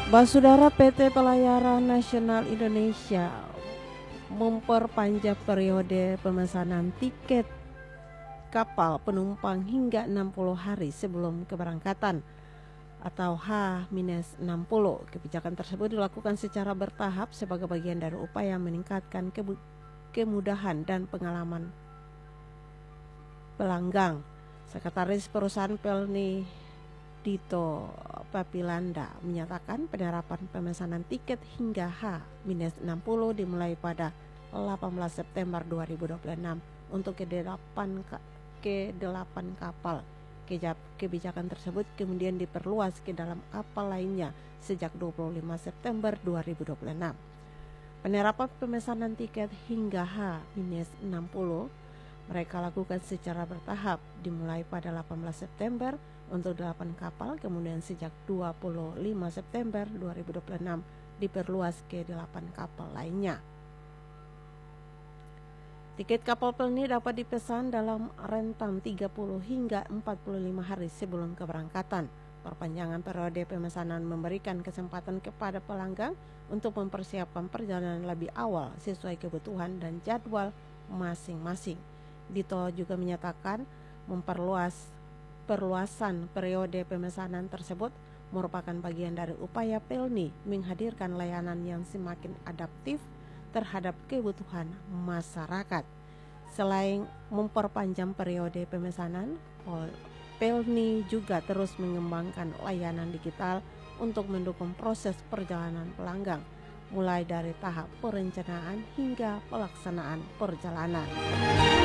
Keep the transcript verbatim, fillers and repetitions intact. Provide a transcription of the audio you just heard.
Basudara, P T Pelayaran Nasional Indonesia memperpanjang periode pemesanan tiket kapal penumpang hingga enam puluh hari sebelum keberangkatan atau H enam puluh. Kebijakan tersebut dilakukan secara bertahap sebagai bagian dari upaya meningkatkan kebu- kemudahan dan pengalaman pelanggan. Sekretaris Perusahaan Pelni Dito Papilanda menyatakan penerapan pemesanan tiket hingga H enam puluh dimulai pada delapan belas September dua ribu dua puluh enam untuk ke delapan kapal. Kebijakan tersebut kemudian diperluas ke dalam kapal lainnya sejak dua puluh lima September dua ribu dua puluh enam. Penerapan pemesanan tiket hingga H enam puluh mereka lakukan secara bertahap, dimulai pada delapan belas September untuk delapan kapal, kemudian sejak dua puluh lima September dua ribu dua puluh enam diperluas ke delapan kapal lainnya. Tiket kapal Pelni dapat dipesan dalam rentang tiga puluh hingga empat puluh lima hari sebelum keberangkatan. Perpanjangan periode pemesanan memberikan kesempatan kepada pelanggan untuk mempersiapkan perjalanan lebih awal sesuai kebutuhan dan jadwal masing-masing. Dito juga menyatakan memperluas perluasan periode pemesanan tersebut merupakan bagian dari upaya Pelni menghadirkan layanan yang semakin adaptif terhadap kebutuhan masyarakat. Selain memperpanjang periode pemesanan, Pelni juga terus mengembangkan layanan digital untuk mendukung proses perjalanan pelanggan, mulai dari tahap perencanaan hingga pelaksanaan perjalanan.